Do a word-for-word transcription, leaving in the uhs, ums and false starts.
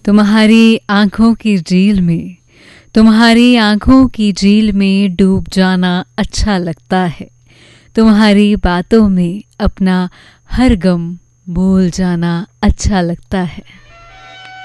तुम्हारी आंखों की झील में तुम्हारी आंखों की झील में डूब जाना अच्छा लगता है। तुम्हारी बातों में अपना हर गम भूल जाना अच्छा लगता है।